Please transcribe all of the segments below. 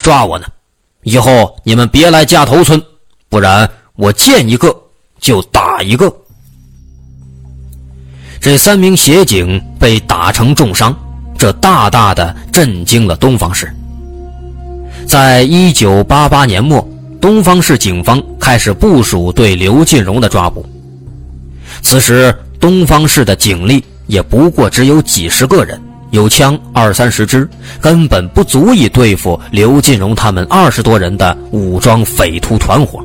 抓我呢。以后你们别来架头村，不然我见一个就打一个。这3名协警被打成重伤，这大大的震惊了东方市。在1988年末，东方市警方开始部署对刘进荣的抓捕。此时东方市的警力也不过只有几十个人，有枪20-30支，根本不足以对付刘进荣他们20多人的武装匪徒团伙。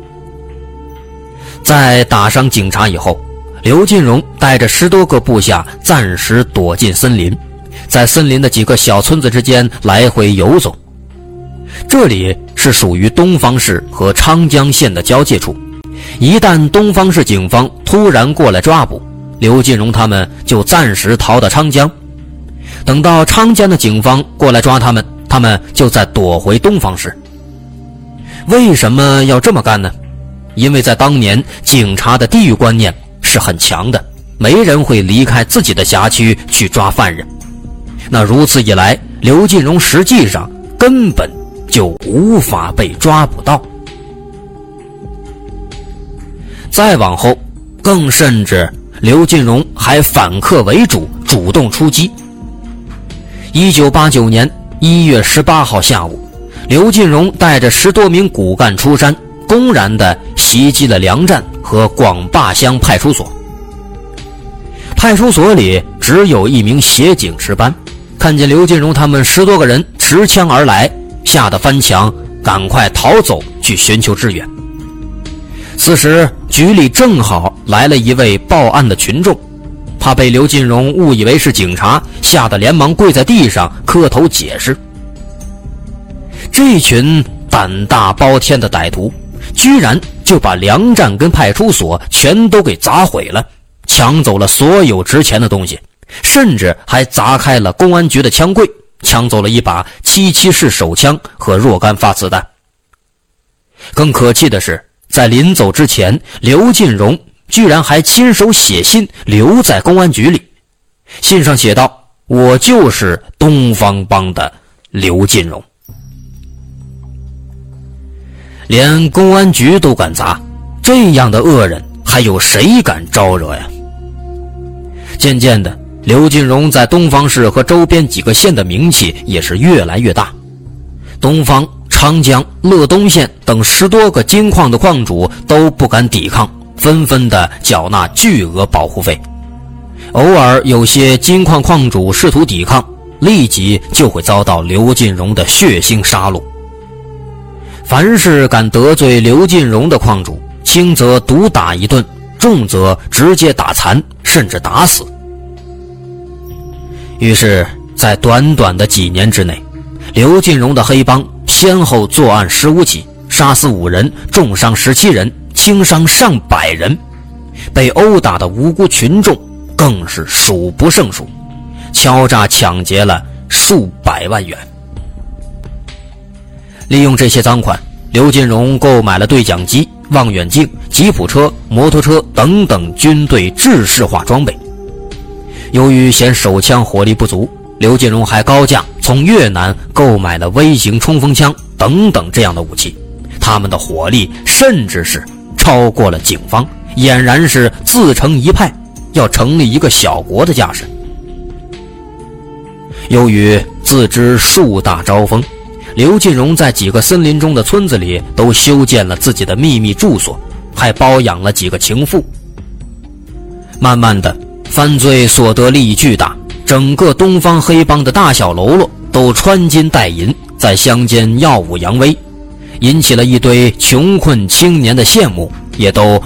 在打伤警察以后，刘进荣带着10多个部下暂时躲进森林，在森林的几个小村子之间来回游走。这里是属于东方市和昌江县的交界处，一旦东方市警方突然过来抓捕，刘进荣他们就暂时逃到昌江，等到昌江的警方过来抓他们，他们就再躲回东方市。为什么要这么干呢？因为在当年，警察的地域观念是很强的，没人会离开自己的辖区去抓犯人。那如此一来，刘进荣实际上根本就无法被抓捕到。再往后，更甚至刘进荣还反客为主，主动出击。1989年1月18号下午，刘进荣带着10多名骨干出山，公然地袭击了粮站和广坝乡派出所。派出所里只有1名协警值班，看见刘进荣他们10多个人持枪而来，吓得翻墙，赶快逃走去寻求支援。此时局里正好来了一位报案的群众，怕被刘进荣误以为是警察，吓得连忙跪在地上磕头解释。这群胆大包天的歹徒居然就把粮站跟派出所全都给砸毁了，抢走了所有值钱的东西，甚至还砸开了公安局的枪柜，抢走了一把77式手枪和若干发子弹。更可气的是，在临走之前，刘进荣居然还亲手写信留在公安局里。信上写道：我就是东方帮的刘进荣。连公安局都敢砸，这样的恶人还有谁敢招惹呀？渐渐的，刘进荣在东方市和周边几个县的名气也是越来越大。东方、昌江、乐东县等10多个金矿的矿主都不敢抵抗，纷纷的缴纳巨额保护费。偶尔有些金矿矿主试图抵抗，立即就会遭到刘进荣的血腥杀戮。凡是敢得罪刘进荣的矿主，轻则毒打一顿，重则直接打残，甚至打死。于是在短短的几年之内，刘进荣的黑帮先后作案15起，杀死5人，重伤17人，轻伤上百人，被殴打的无辜群众更是数不胜数，敲诈抢劫了数百万元。利用这些赃款，刘进荣购买了对讲机、望远镜、吉普车、摩托车等等军队制式化装备。由于嫌手枪火力不足，刘进荣还高价从越南购买了微型冲锋枪等等这样的武器，他们的火力甚至是超过了警方，俨然是自成一派，要成立一个小国的架势。由于自知树大招风，刘进荣在几个森林中的村子里都修建了自己的秘密住所，还包养了几个情妇。慢慢的，犯罪所得利益巨大，整个东方黑帮的大小喽啰都穿金戴银，在乡间耀武扬威，引起了一堆穷困青年的羡慕，也都